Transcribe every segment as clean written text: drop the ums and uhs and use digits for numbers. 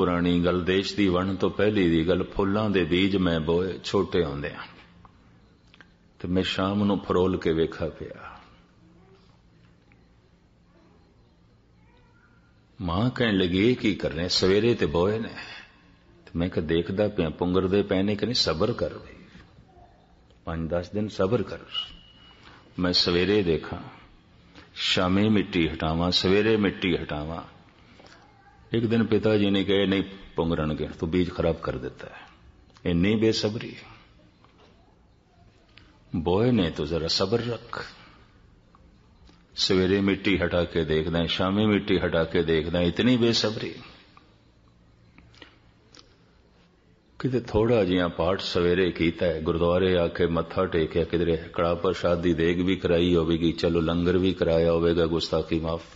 ਪੁਰਾਣੀ ਗੱਲ ਦੇਸ਼ ਦੀ ਵੰਡ ਤੋਂ ਪਹਿਲੀ ਦੀ ਗੱਲ, ਫੁੱਲਾਂ ਦੇ ਬੀਜ ਮੈਂ ਬੋਏ ਛੋਟੇ ਹੁੰਦਿਆਂ, ਤੇ ਮੈਂ ਸ਼ਾਮ ਨੂੰ ਫਰੋਲ ਕੇ ਵੇਖਾ ਪਿਆ। ਮਾਂ ਕਹਿਣ ਲੱਗੀ ਇਹ ਕੀ ਕਰ ਰਹੇ, ਸਵੇਰੇ ਤੇ ਬੋਏ ਨੇ। ਤੇ ਮੈਂ ਕਿਹਾ ਦੇਖਦਾ ਪਿਆ ਪੁੰਗਰਦੇ ਪਏ ਨੇ ਕਿ ਨਹੀਂ, ਸਬਰ ਕਰ ਬਈ, 5-10 ਦਿਨ ਸਬਰ ਕਰ। ਮੈਂ ਸਵੇਰੇ ਦੇਖਾਂ, ਸ਼ਾਮੀ ਮਿੱਟੀ ਹਟਾਵਾਂ, ਸਵੇਰੇ ਮਿੱਟੀ ਹਟਾਵਾਂ। एक दिन पिताजी ने कहे नहीं पुंगरणगे, तो बीज खराब कर देता है। इन्नी बेसब्री, बोए ने तो जरा सब्र रख। सवेरे मिट्टी हटा के देखना, शामी मिट्टी हटा के देखना, इतनी बेसब्री। किते थोड़ा जिहा पाठ सवेरे कीता है, गुरुद्वारे आके मत्था टेकिया, किधरे कड़ा प्रसाद दी देग भी कराई होगी, चलो लंगर भी कराया होगा, गुस्ताखी माफ।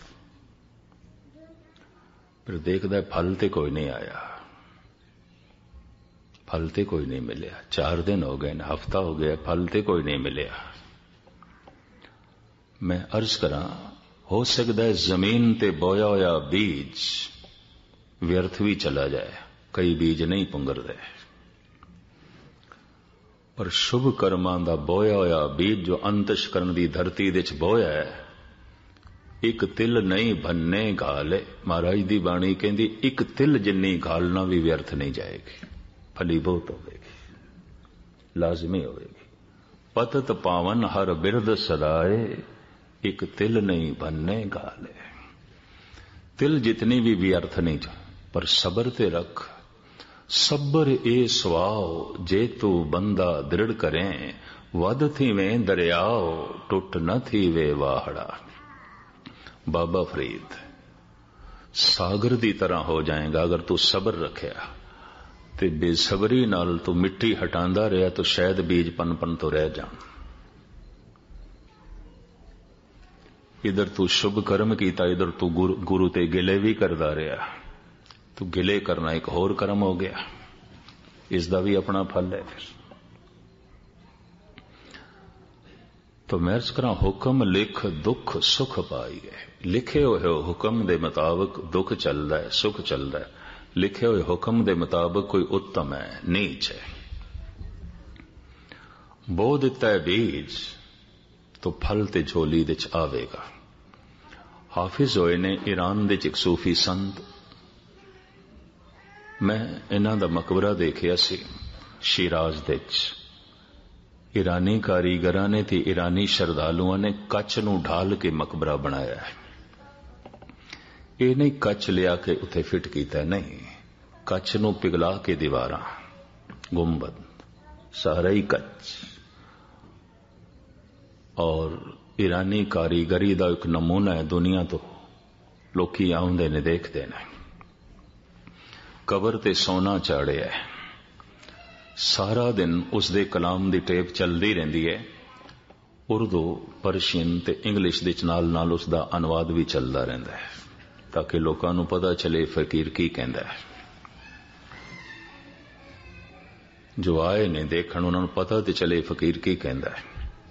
फिर देखदा फल ते कोई नहीं आया, फल ते कोई नहीं मिलिया। 4 दिन हो गए, हफ्ता हो गया, फल ते कोई नहीं मिलिया। मैं अर्ज करा, हो सकता है जमीन ते बोया होया बीज व्यर्थ भी चला जाए, कई बीज नहीं पुंगरदे। पर शुभ कर्मां दा बोया होया बीज जो अंतशकरण दी धरती दे च बोया है, एक तिल नहीं भन्ने घाले। महाराज दी बाणी कहती एक तिल जिन्नी घालना भी व्यर्थ नहीं जाएगी, फली बहुत होगी, लाजमी होगी। पतत पावन हर बिरद सदाए, एक तिल नहीं भन्ने घाले। तिल जितनी भी व्यर्थ नहीं जा, पर सबर ते रख। सबर ए स्वाओ जे तू बंदा दृढ़ करें, वध थी वे दरियाओ टुट न थी वे वाहड़ा। बाबा फरीद, सागर दी तरह हो जाएगा अगर तू सबर रखिया। ते बेसबरी नाल तू मिट्टी हटांदा रहा तो शायद बीज पन तो रह जान। इधर तू शुभ कर्म कीता, इधर तू गुरु ते गिले भी करदा रहा। तू गिले करना एक होर कर्म हो गया, इसदा भी अपना फल है। फिर तो मैं अर्ज करा, हुक्म लिख दुख सुख पाईए। लिखे हुए हुक्म दे मुताबिक दुख चलता है, सुख चलता है। लिखे हुए हुक्म दे मुताबिक कोई उत्तम है, नीच है। बो दिता है बीज तो फल ते झोली दे च आवेगा। हाफिज होए ने ईरान दे च एक सूफी संत, मैं इन्हां दा मकबरा देखिया सी शिराज दे च। ईरानी कारीगरां ने ते ईरानी श्रद्धालुओं ने कच्छ नूं ढाल के मकबरा बनाया है। ये नहीं कच्छ लिया के उथे फिट कीता, नहीं, कच्छ नूं पिघला के दीवारां, गुंबद सारा ही कच्छ। और ईरानी कारीगरी दा एक नमूना है, दुनिया तो लोकी आउंदे ने देखते ने। कबर ते सोना चाड़िया है, सारा दिन उसदे कलाम दी टेप चलती रहिंदी है। उर्दू, परशियन ते इंग्लिश दे नाल नाल उसदा अनुवाद भी चलता रहिंदा है, ताकि लोकां नूं पता चले फकीर की कहंदा है। जो आए ने देखण उन्हां नूं पता ते चले फकीर की कहंदा है।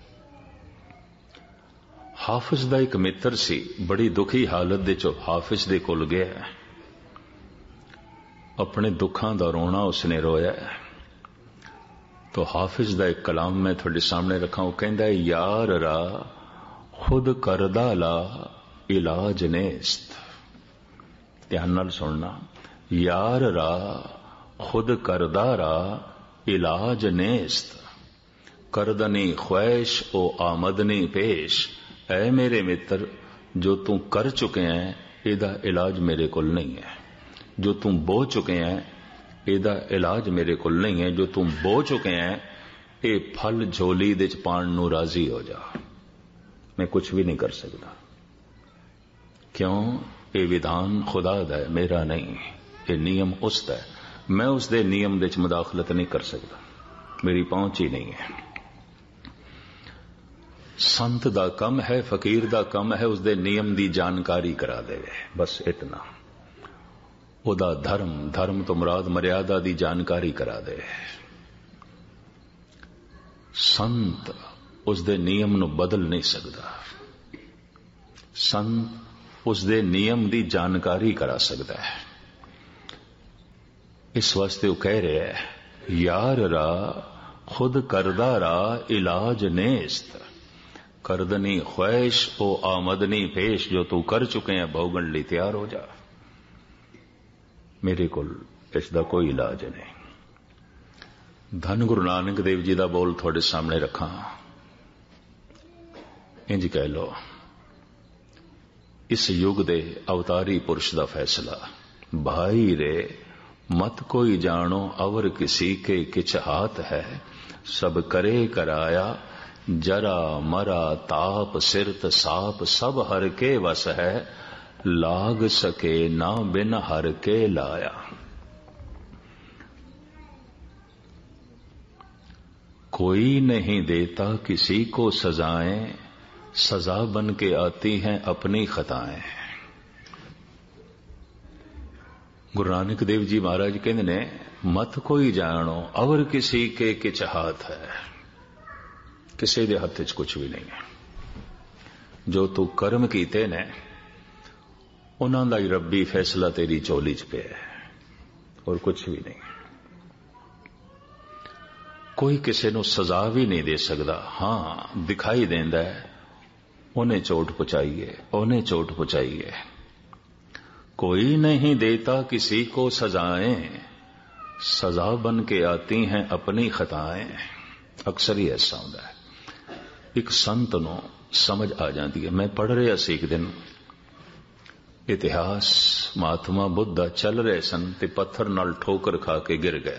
हाफिज दा एक मित्र सी, बड़ी दुखी हालत दे चो हाफिज दे कोल गया। अपने दुखां दा रोना उसने रोया। तो हाफिज दा एक कलाम मैं थोड़े सामने रखा, वो कहंदा है, यार रा खुद करदा ला इलाज नेस्त। ध्यान नाल सुनना, यार रा खुद करदा रा इलाज नेस्त। करदनी ख्वाहिश ओ आमदनी पेश। ऐ मेरे मित्र, जो तू कर चुके हैं इहदा इलाज मेरे कोल नहीं है। जो तू बो चुके हैं ਇਹਦਾ इलाज मेरे को नहीं है। जो तुम बो चुके हैं ये फल झोली दे च पाण नूं राजी हो जा। मैं कुछ भी नहीं कर सकता। क्यों? ये विधान खुदा दा है, मेरा नहीं। ये नियम उसदा है, मैं उसदे नियम दे च मुदाखलत नहीं कर सकता, मेरी पहुंच ही नहीं है। संत दा कम है, फकीर दा कम है उसदे नियम दी जानकारी करा देवे, बस इतना। उदा धर्म, धर्म तो मुराद मर्यादा दी जानकारी करा दे। संत उसदे नियम नूं बदल नहीं सकता। संत उसदे नियम दी जानकारी करा सकता है। इस वास्ते वो कह रहे है यार रा खुद करदा रा इलाज नेस्त, करदनी ख्वाहिश ओ आमदनी पेश, जो तू कर चुके हैं भोगण ली तैयार हो जा, मेरे को इसका कोई इलाज नहीं। धन गुरु नानक देव जी का बोल थोड़े सामने रखा, इंज कह लो इस युग दे अवतारी पुरुष का फैसला, भाई रे मत कोई जानो अवर किसी के किछ हाथ है, सब करे कराया जरा मरा ताप सिरत साप, सब हर के वस है लाग सके ना बिन हर के लाया। कोई नहीं देता किसी को सजाएं, सजा बन के आती हैं अपनी खताएं। गुरु नानक देव जी महाराज कहते ने मत कोई जानो अवर किसी के किछ हाथ है, किसी दे हथ च कुछ भी नहीं है। जो तू कर्म कीते ने उन्हां दा ही रब्बी फैसला तेरी झोली च पिया है, और कुछ भी नहीं। कोई किसी नूं सजा भी नहीं दे सकता। हां दिखाई देंदा है उन्हें चोट पहुंचाइए, उन्हें चोट पहुंचाइए। कोई नहीं देता किसी को सजाएं, सजा बन के आती हैं अपनी खताएं। अक्सर ही ऐसा होता है, एक संत नूं समझ आ जाती है। मैं पढ़ रहा सी एक दिन इतिहास, महात्मा बुद्ध चल रहे सन ते पत्थर नाल ठोकर खा के गिर गए।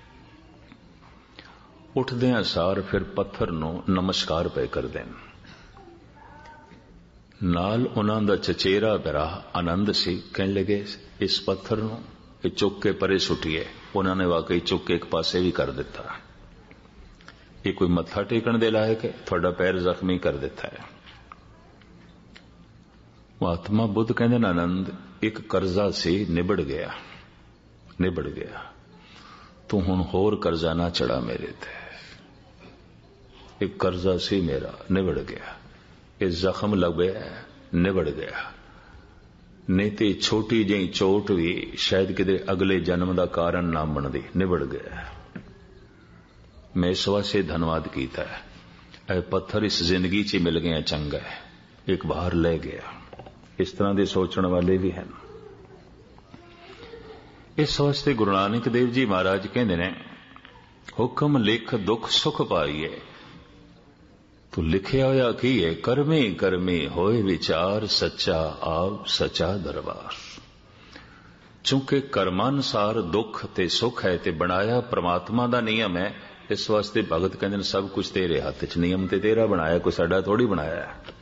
उठदे सार फिर पत्थर नूं नमस्कार पे कर देन, नाल उन्हां दा चचेरा भरा आनंद सी। कहने लगे इस पत्थर नूं चुक के परे सुटिए। उन्होंने वाकई चुक के एक पासे भी कर दिता। ये कोई मत्था टेकण दे लायक है? थोड़ा पैर जख्मी कर देता है। महात्मा बुद्ध कहते आनंद एक कर्जा सी निबड़ गया, निबड़ गया, तू हुण होर कर्जा ना चढ़ा मेरे ते। एक कर्जा सी मेरा निबड़ गया, ये जख्म लगे निबड़ गया। नहीं तो छोटी जी चोट भी शायद किते अगले जन्म का कारण ना बनती, निबड़ गया। मैं इस वास्ते धन्यवाद किया है। ए पत्थर इस जिंदगी च मिल गया चंगा है, एक बाहर ले गया। इस तरह के सोचने वाले भी हैं। इस वास्ते गुरु नानक देव जी महाराज कहते ने हुक्म लिख दुख सुख पाइए। तो लिखिया होया की है करमे करमे होए विचार, सच्चा आप सच्चा दरबार। चूंकि कर्मानुसार दुख ते सुख है ते बनाया परमात्मा दा नियम है। इस वास्ते भगत कहते सब कुछ तेरे हाथ च, नियम ते तेरा बनाया, कोई साडा थोड़ी बनाया है।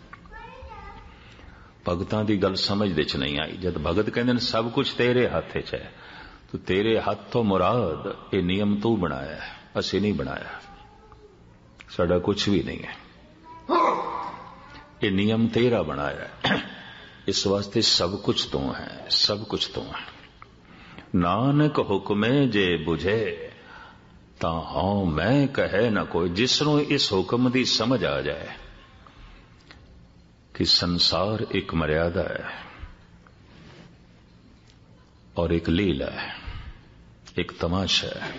भगतां दी गल समझ दे च नहीं आई। जब भगत कहते सब कुछ तेरे हाथ च है, तो तेरे हाथ तो मुराद ये नियम तू बनाया है, असी नहीं बनाया, साडा कुछ भी नहीं है, ये नियम तेरा बनाया है। इस वास्ते सब कुछ तो है, सब कुछ तो है। नानक हुक्मे जे बुझे ता हाँ मैं कहे ना कोई। जिसनों इस हुक्म दी समझ आ जाए कि संसार एक मर्यादा है और एक लीला है, एक तमाशा है,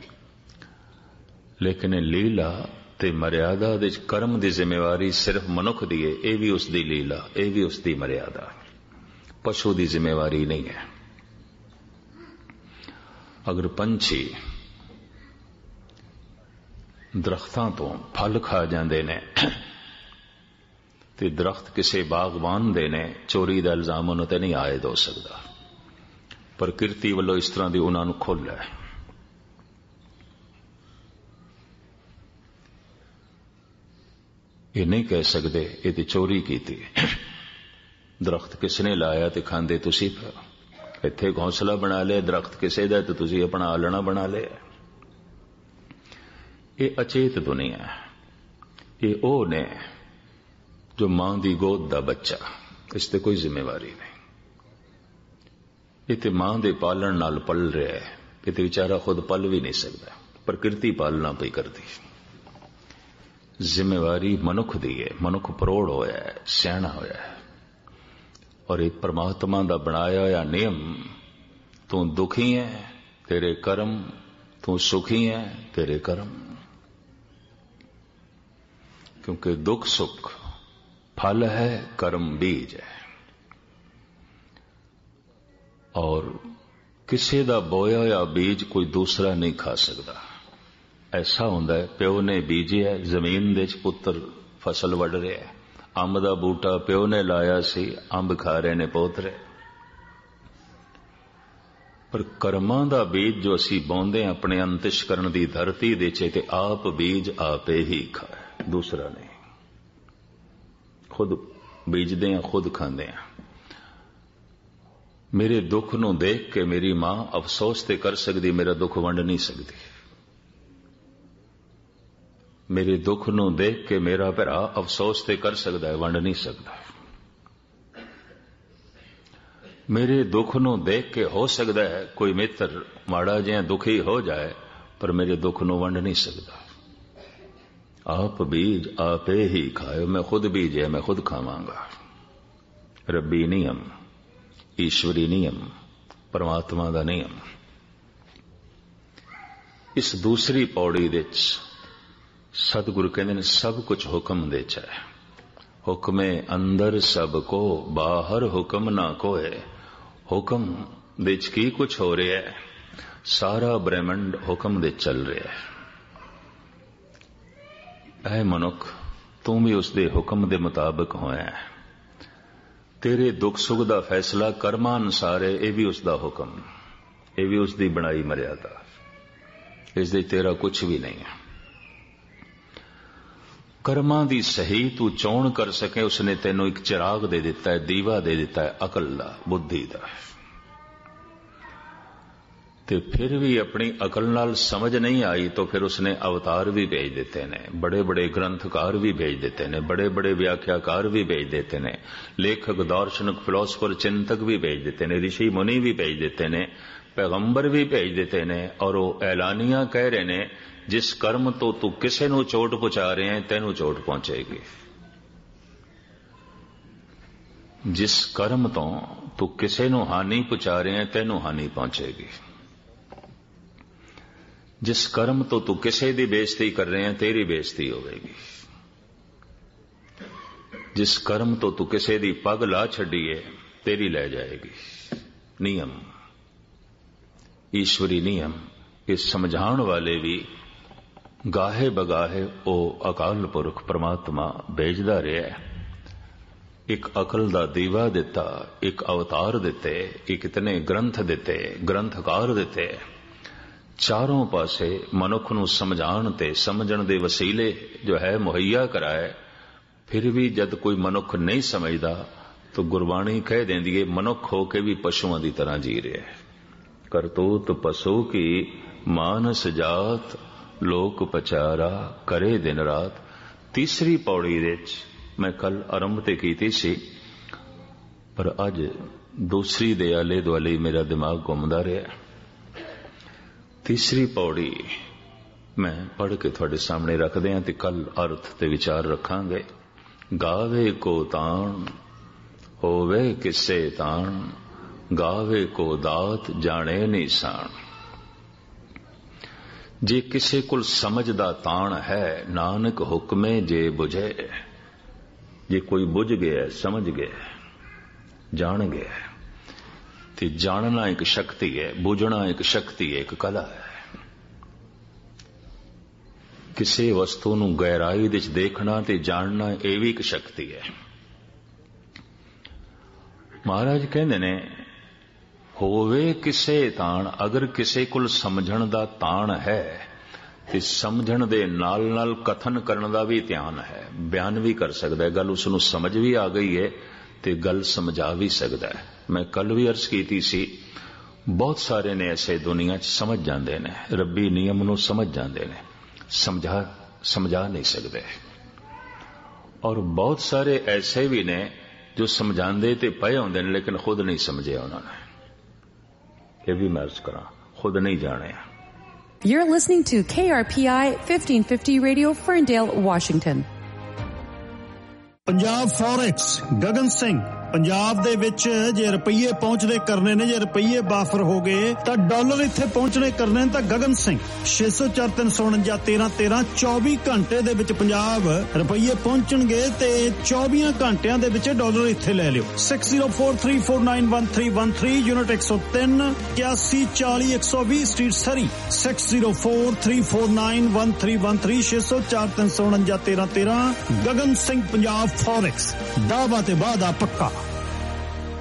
लेकिन लीला ते मर्यादा दे कर्म दी जिम्मेवारी सिर्फ मनुख दी है। ये भी उसकी लीला, ये भी उसकी मर्यादा, पशु दी जिम्मेवारी नहीं है। अगर पंछी दरख्तां तो फल खा जाते ने ते दरख्त किसी बागबान दे ने, चोरी का इल्जाम उन्होंने ते नहीं आयद हो सकता। प्रकृति वालों इस तरह की उन्होंने खुल है। ये नहीं कह सकते ये तो चोरी की थी। दरख्त किसने लाया तो खांदे तुसी, इत्थे घोंसला बना लिया, दरख्त किसे दा तो तुसी अपना आलना बना लिया। ये अचेत दुनिया है। ये ओ ने जो मां दी गोद दा बच्चा, इसते कोई जिम्मेवारी नहीं। ये तो मां दे पालन नाल पल रहा है, ये तो बेचारा खुद पल भी नहीं सकता, प्रकृति पालना पई करती। जिम्मेवारी मनुख दी है, मनुख परोड़ होया है, सियाणा होया है। और एक परमात्मा दा बनाया होया नियम, तू दुखी है तेरे कर्म, तू सुखी है तेरे कर्म। क्योंकि दुख सुख फल है, कर्म बीज है। और किसी दा बोया या बीज कोई दूसरा नहीं खा सकता। ऐसा हुंदा है, प्यो ने बीजिया जमीन दे पुत्र फसल वड़ रहा है। अंब दा बूटा प्यो ने लाया सी, अंब खा रहे ने पोतरे। पर कर्मां दा बीज जो असी बोंदे अपने अंतਿਸ਼ਕਰਨ दी धरती दे च, ते आप बीज आपे ही खाए, दूसरा नहीं। खुद बीजदे हैं, खुद खांदे हैं। मेरे दुख नूं देख के मेरी मां अफसोस ते कर सकदी, मेरा दुख वंड नहीं सकदी। मेरे दुख नूं देख के मेरा भरा अफसोस ते कर सकदा है, वंड नहीं सकदा। मेरे दुख नूं देख के हो सकदा है कोई मित्र माड़ा जिहा दुखी हो जाए, पर मेरे दुख नूं वंड नहीं सकदा। आप बीज आपे ही खाओ, मैं खुद बीजे मैं खुद खावांगा। रब्बी नियम, ईश्वरी नियम, परमात्मा दा नियम। इस दूसरी पौड़ी दे सतगुरु कहते हैं सब कुछ हुक्म दे च है। हुक्मे अंदर सबको, बाहर हुक्म ना कोय। हुक्म दे च की कुछ हो रहा है, सारा ब्रह्मंड हुक्म दे चल रहा है। ऐ मनुख, तू भी उसके हुक्म के मुताबिक होया है। तेरे दुख सुख का फैसला कर्मां अनुसार है, यह भी उसका हुक्म, यह भी उसकी बनाई मर्यादा। इस तेरा कुछ भी नहीं है। कर्मां दी सही तू चोण कर सके, उसने तेनों एक चिराग दे दिता है, दीवा दे दिता है, अकल दा, बुद्धि दा। ते फिर भी अपनी अकल नाल समझ नहीं आई, तो फिर उसने अवतार भी भेज देते ने, बड़े बड़े ग्रंथकार भी भेज देते ने, बड़े बड़े व्याख्याकार भी भेज देते ने, लेखक दार्शनिक फिलोसफर चिंतक भी भेज देते ने, ऋषि मुनि भी भेज देते ने, पैगंबर भी भेज देते ने। और वो ऐलानियां कह रहे ने, जिस कर्म तो तू किसी नूं चोट पहुंचा रहे हैं, तेनू चोट पहुंचेगी। जिस कर्म तो तू किसी नूं हानि पहुंचा रहे हैं, तेनू हानि पहुंचेगी। जिस कर्म तो तू किसी की बेइज्जती कर रहे हैं, तेरी बेइज्जती होगी। जिस कर्म तो तू किसी की पग ला छड़ी है, तेरी ले जाएगी। नियम, ईश्वरी नियम। इस समझाण वाले भी गाहे बगाहे ओ अकाल पुरख परमात्मा भेजदा रहा है। एक अकल दा दीवा दिता, एक अवतार दिते, एक इतने ग्रंथ दिते, ग्रंथकार दिते। चारों पासे मनुख नूं समझाण ते समझण दे वसीले जो है मुहैया कराए। फिर भी जद कोई मनुख नहीं समझदा, तो गुरबाणी कह देंदी है, मनुख होके भी पशुओं की तरह जी रहा है। करतूत पशु की मानस जात, लोक पचारा करे दिन रात। तीसरी पौड़ी दे मैं कल आरंभ ते कीती सी, पर अज दूसरी दे आले दुआले मेरा दिमाग घूमदा रहा। तीसरी पौड़ी मैं पढ़ के थोड़े सामने रख दिया, ते कल अर्थ ते विचार रखांगे। गावे को ताण होवे किसे ताण, गावे को दात जाने निशान। जे किसे कुल समझ दा ताण है, नानक हुक्मे जे बुझे। जे कोई बुझ गया, समझ गया, जान गया, ते जानना एक शक्ति है, बुझना एक शक्ति है, एक कला है। किसी वस्तु नूं गहराई विच देखना ते जानना, यह भी एक शक्ति है। महाराज कहंदे ने, होवे किसे ताण, अगर किसे कुल समझण दा ताण है, ते समझण दे नाल नाल कथन करन दा भी ध्यान है, बयान भी कर सकदा है, गल उसनूं समझ भी आ गई है ते गल समझा भी सकदा है। मैं कल भी अर्ज कीती सी, बहुत सारे ने ऐसे दुनिया च समझ जाते हैं, रब्बी नियम नूं समझ जाते हैं, समझा नहीं सकते। और बहुत सारे ऐसे भी ने जो समझाते ते पए होंदे ने, लेकिन खुद नहीं समझे उन्होंने। ये भी मैं अर्ज करा, खुद नहीं जाने। You're listening to KRPI 1550 Radio, Ferndale, Washington. Punjab forex, Gagan Singh Punjab ਦੇ ਵਿੱਚ ਜੇ ਰੁਪਈਏ ਪਹੁੰਚਦੇ ਕਰਨੇ ਨੇ, ਜੇ ਰੁਪਈਏ ਬਾਫਰ ਹੋ ਗਏ ਤਾਂ ਡਾਲਰ ਇੱਥੇ ਪਹੁੰਚਣੇ ਕਰਨੇ ਨੇ। ਤਾਂ ਗਗਨ ਸਿੰਘ 604-349-1313 24 ਘੰਟੇ ਦੇ ਵਿੱਚ ਪੰਜਾਬ ਰੁਪਈਏ ਪਹੁੰਚਣਗੇ ਤੇ 24 ਘੰਟਿਆਂ ਦੇ ਵਿੱਚ ਡਾਲਰ ਇੱਥੇ ਲੈ ਲਿਓ। 6043491313 ਯੂਨਿਟ 103 8140-120 ਸਟਰੀਟ ਸਰੀ 6043491313 604-349-1313 ਗਗਨ ਸਿੰਘ ਪੰਜਾਬ ਫੋਰੈਕਸ, ਦਾਅਵਾ ਤੇ ਵਾਅਦਾ ਪੱਕਾ।